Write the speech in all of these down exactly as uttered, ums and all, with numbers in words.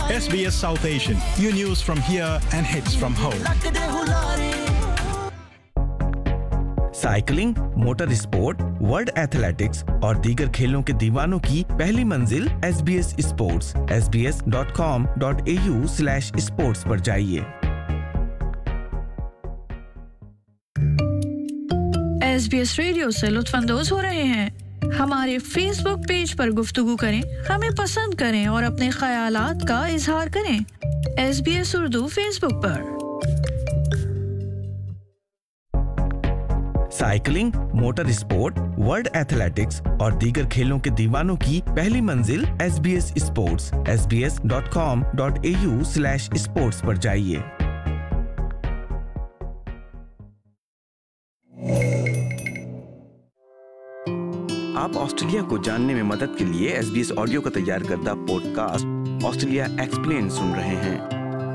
S B S South Asian. New news from here and hits from home. Cycling, motor sport, world athletics और दीगर खेलों के दीवानों की पहली मंजिल S B S sports S B S dot com dot A U slash sports पर जाइए। S B S रेडियो से लुत्फानंदोज हो रहे हैं। हमारे फेसबुक पेज पर गुफ्तगू करें, हमें पसंद करें और अपने ख्यालात का इजहार करें। S B S Urdu Facebook पर। Cycling, motor sport, world athletics और दीगर खेलों के दीवानों की पहली मंजिल S B S sports S B S dot com dot A U slash sports पर जाइए। आप ऑस्ट्रेलिया को जानने में मदद के लिए S B S ऑडियो का तैयार करदा पॉडकास्ट ऑस्ट्रेलिया एक्सप्लेन सुन रहे हैं।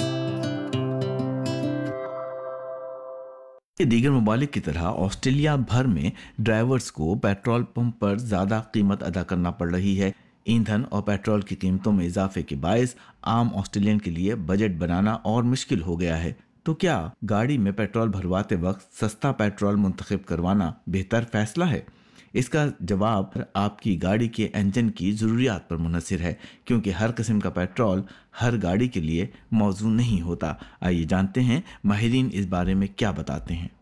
दीगर ममालिक की तरह ऑस्ट्रेलिया भर में ड्राइवर्स को पेट्रोल पंप पर ज़्यादा कीमत अदा करना पड़ रही है। ईंधन और पेट्रोल की कीमतों में इजाफे के बायस आम ऑस्ट्रेलियन के लिए बजट बनाना और मुश्किल हो गया है। तो क्या गाड़ी में पेट्रोल भरवाते वक्त सस्ता पेट्रोल मुंतखब करवाना बेहतर फैसला है? इसका जवाब आपकी गाड़ी के इंजन की ज़रूरियात पर मुनहसिर है, क्योंकि हर किस्म का पेट्रोल हर गाड़ी के लिए मौजू नहीं होता। आइए जानते हैं माहिरीन इस बारे में क्या बताते हैं।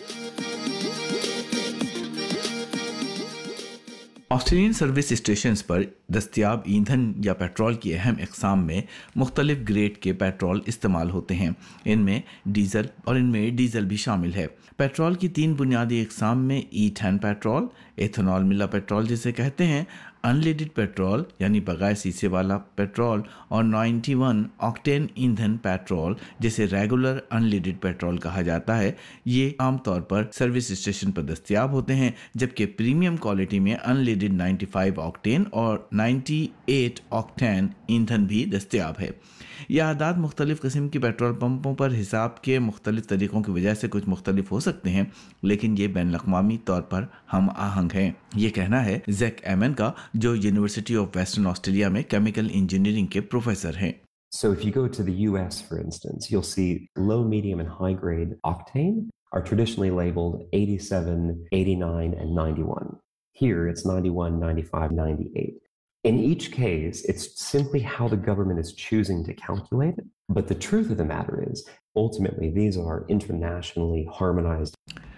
ऑस्ट्रेलियन सर्विस स्टेशंस पर दस्तयाब ईंधन या पेट्रोल की अहम इकसाम में मुख्तलिफ ग्रेड के पेट्रोल इस्तेमाल होते हैं। इनमें डीजल और इनमें डीजल भी शामिल है। पेट्रोल की तीन बुनियादी इकसाम में ई टेन पेट्रोल, एथेनॉल मिला पेट्रोल जिसे कहते हैं, अनलीडेड पेट्रोल यानी बगैर शीशे वाला पेट्रोल और इक्यानवे ऑक्टेन ईंधन पेट्रोल जिसे रेगुलर अनलीडेड पेट्रोल कहा जाता है। ये आमतौर पर सर्विस स्टेशन पर दस्तयाब होते हैं, जबकि प्रीमियम क्वालिटी में अनलीडेड पचानवे ऑक्टेन और अट्ठानवे ऑक्टेन ईंधन भी दस्तयाब है। यह आदाद मुख्तलिफ किस्म की पेट्रोल पंपों पर हिसाब के मुख्तलिफ तरीक़ों की वजह से कुछ मुख्तलिफ हो सकते हैं, लेकिन ये बैन अक़वामी तौर पर हम आहंग हैं। ये कहना है जैक एमन का, जो यूनिवर्सिटी ऑफ वेस्टर्न ऑस्ट्रेलिया में केमिकल इंजीनियरिंग के प्रोफेसर हैं। So if you go to the U S, for instance, you'll see low, medium, and high grade octane are traditionally labeled eighty-seven, eighty-nine, and ninety-one. Here it's ninety-one, ninety-five, ninety-eight. In each case, it's simply how the government is choosing to calculate it. But the truth of the matter is, ultimately, these are internationally harmonized.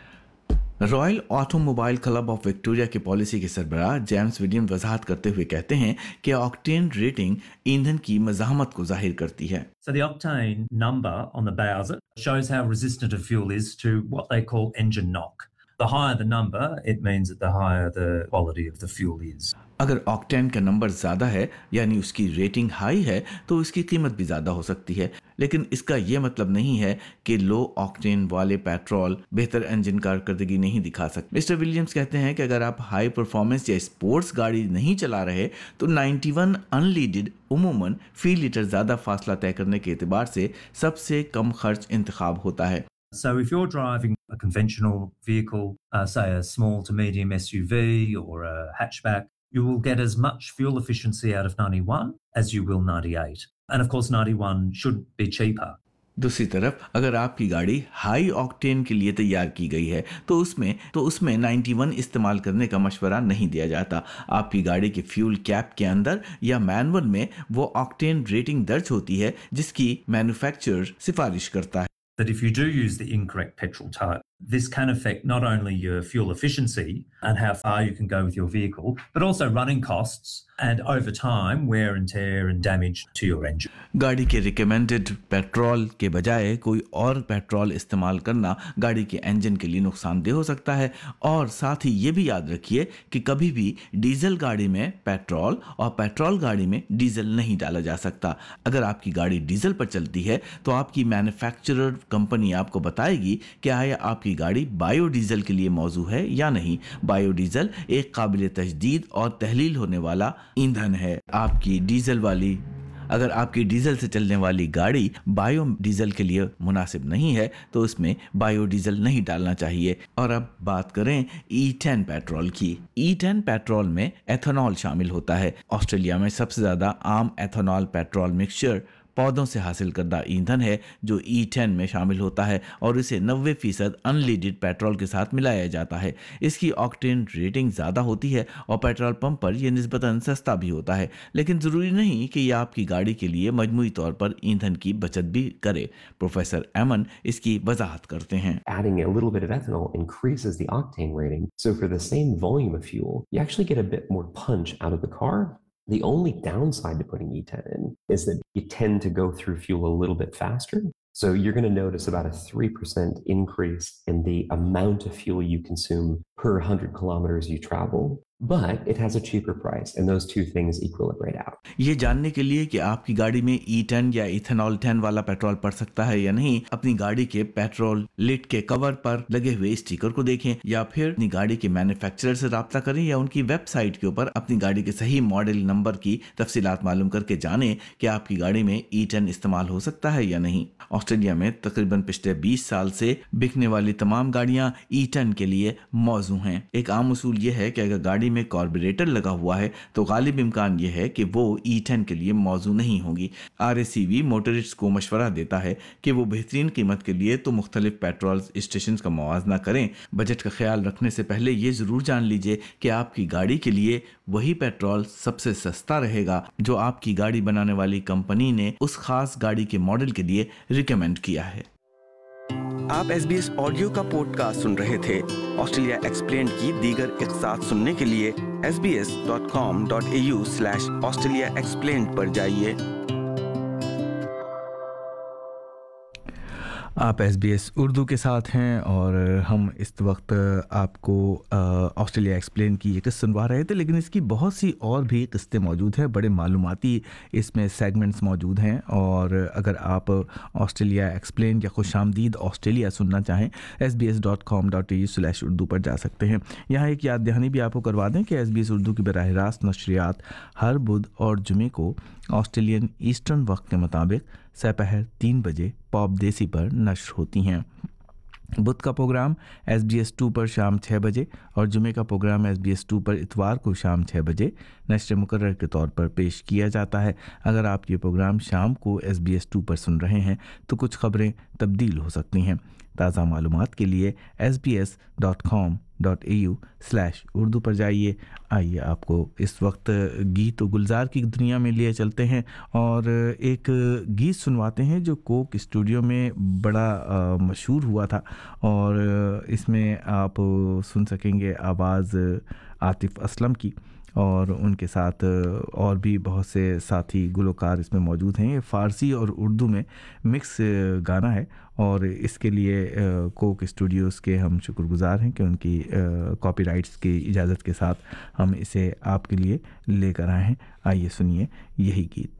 Royal automobile club of Victoria की policy के सरबराह James William वजाहत करते हुए कहते हैं कि octane rating ईंधन की मज़ाहमत को जाहिर करती है। So the octane number on the Bowser shows how resistant a fuel is to what they call engine knock. The higher the number, it means that the higher the quality of the fuel is. अगर octane का number ज़्यादा है यानी उसकी rating high है तो इसकी कीमत भी ज़्यादा हो सकती है, लेकिन इसका यह मतलब नहीं है कि लो ऑक्टेन वाले पेट्रोल बेहतर इंजन कारकर्दगी नहीं दिखा सकते। मिस्टर विलियम्स कहते हैं कि अगर आप हाई परफॉर्मेंस या स्पोर्ट्स गाड़ी नहीं चला रहे तो इक्यानवे अनलीडेड उमूमन फी लीटर ज़्यादा फासला तय करने के एतबार से सबसे कम खर्च इंतखाब होता है। So if you're driving a conventional vehicle, uh, say a small to medium S U V or a hatchback, you will get as much fuel efficiency out of ninety-one as you will ninety-eight. And of course ninety-one should be cheaper. दूसरी तरफ अगर आपकी गाड़ी high octane के लिए तैयार की गई है तो उसमें तो उसमें इक्यानवे इस्तेमाल करने का मशवरा नहीं दिया जाता। आपकी गाड़ी के फ्यूल कैप के अंदर या मैनुअल में वो ऑक्टेन रेटिंग दर्ज होती है जिसकी मैन्युफैक्चरर सिफारिश करता है। That if you do use the incorrect petrol type, this can affect not only your fuel efficiency and how far you can go with your vehicle, but also running costs and over time wear and tear and damage to your engine. गाड़ी के recommended petrol के बजाय कोई और petrol इस्तेमाल करना गाड़ी के इंजन के लिए नुकसानदेह हो सकता है। और साथ ही ये भी याद रखिए कि कभी भी डीजल गाड़ी में पेट्रोल और पेट्रोल गाड़ी में डीजल नहीं डाला जा सकता। अगर आपकी गाड़ी डीजल पर चलती है तो आपकी मैन्युफैक्चरर कंपनी आपको बताएगी कि आया आपकी गाड़ी बायोडीजल के लिए मौजू है या नहीं। बायोडीजल एक काबिल तजदीद और तहलील होने वाला ईंधन है। आपकी डीजल वाली अगर आपकी डीजल से चलने वाली गाड़ी बायोडीजल के लिए मुनासिब नहीं है तो उसमें बायोडीजल नहीं डालना चाहिए। और अब बात करें ई टेन पेट्रोल की। ई टेन पेट्रोल में एथेनॉल शामिल होता है। ऑस्ट्रेलिया में सबसे ज़्यादा आम एथेनॉल पेट्रोल मिक्सचर पौधों से हासिल करदा ईंधन है जो ई टेन में शामिल होता है और इसे नब्बे फीसद अनलीडेड पेट्रोल के साथ मिलाया जाता है। इसकी ऑक्टेन रेटिंग ज़्यादा होती है और पेट्रोल पंप पर यह निस्बतन सस्ता भी होता है, लेकिन ज़रूरी नहीं कि यह आपकी गाड़ी के लिए मजमूई तौर पर ईंधन की बचत भी करे। प्रोफेसर एमन इसकी वजाहत करते हैं। Adding a little bit of ethanol increases the octane rating. So for the same volume of fuel, you actually get a bit more punch out of the car. The only downside to putting E ten in is that you tend to go through fuel a little bit faster. So you're going to notice about a three percent increase in the amount of fuel you consume per one hundred kilometers you travel. But it has a cheaper price, and those two things equilibrate out. ये जानने के लिए कि आपकी गाड़ी में ई ten या ethanol ten वाला पेट्रोल पड़ सकता है या नहीं, अपनी गाड़ी के पेट्रोल लिट के कवर पर लगे हुए स्टिकर को देखें या फिर अपनी गाड़ी के मैन्युफैक्चरर से राब्ता करें या उनकी वेबसाइट के ऊपर अपनी गाड़ी के सही मॉडल नंबर की तफसीलात मालूम करके जानें कि आपकी गाड़ी में ई टेन इस्तेमाल हो सकता है या नहीं। ऑस्ट्रेलिया में तकरीबन पिछले बीस साल से बिकने वाली तमाम गाड़ियां ई टेन के लिए मौजू हैं। एक आम उसूल यह है कि अगर गाड़ी में कार्बोरेटर लगा हुआ है तो गालिब इम्कान यह है कि वो ई टेन के लिए मौजू नहीं होगी। R A C we motorist को मशवरा देता है कि वो बेहतरीन कीमत के लिए तो मुख्तलिफ पेट्रोल स्टेशन का मुआवजा करें। बजट का ख्याल रखने से पहले ये ज़रूर जान लीजिए कि आपकी गाड़ी के लिए वही पेट्रोल सबसे सस्ता रहेगा जो आपकी गाड़ी बनाने वाली कंपनी ने उस खास गाड़ी के मॉडल के लिए रिकमेंड किया है। आप एस बी एस ऑडियो का पॉडकास्ट सुन रहे थे। ऑस्ट्रेलिया एक्सप्लेन्ड की दीगर इक़्तिसाद सुनने के लिए S B S dot com dot A you slash Australia explained पर जाइए। आप एस बी एस उर्दू के साथ हैं और हम इस वक्त आपको ऑस्ट्रेलिया एक्सप्लेन की एक किस्त सुनवा रहे थे, लेकिन इसकी बहुत सी और भी किस्तें मौजूद हैं। बड़े मालूमाती इसमें सेगमेंट्स मौजूद हैं और अगर आप ऑस्ट्रेलिया एक्सप्लेन या खुशामदीद ऑस्ट्रेलिया सुनना चाहें S B S dot com dot A you slash Urdu पर जा सकते हैं। यहाँ एक याद दहानी भी आपको करवा दें कि एस बी एस उर्दू की बराह रास्त नशरियात हर बुध और जुमे को ऑस्ट्रेलियन ईस्टर्न वक्त के मुताबिक सपहर तीन बजे पॉप देसी पर नश्र होती हैं। बुध का programme S B S to पर शाम छः बजे और जुमे का programme S B S to पर इतवार को शाम छः बजे नश्र मुकर्रर के तौर पर पेश किया जाता है। अगर आप ये प्रोग्राम शाम को एस बी एस टू पर सुन रहे हैं तो कुछ खबरें तब्दील हो सकती हैं। ताज़ा मालूमात के लिए S B S dot com dot A you slash Urdu पर जाइए। आइए आपको इस वक्त गीत और गुलजार की दुनिया में लिए चलते हैं और एक गीत सुनवाते हैं जो कोक स्टूडियो में बड़ा मशहूर हुआ था और इसमें आप सुन सकेंगे आवाज़ आतिफ असलम की और उनके साथ और भी बहुत से साथी गुलकार इसमें मौजूद हैं। ये फ़ारसी और उर्दू में मिक्स गाना है और इसके लिए कोक स्टूडियोज़ के हम शुक्रगुज़ार हैं कि उनकी कॉपीराइट्स की इजाज़त के साथ हम इसे आपके लिए लेकर आए हैं। आइए सुनिए यही गीत।